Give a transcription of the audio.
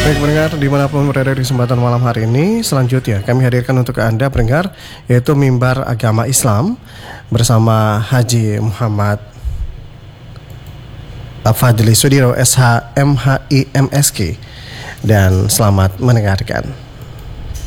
Baik pendengar, dimanapun berada di kesempatan malam hari ini, selanjutnya kami hadirkan untuk Anda pendengar, yaitu Mimbar Agama Islam bersama Haji Muhammad Fadli Sudiro SH MHI MSK, dan selamat mendengarkan.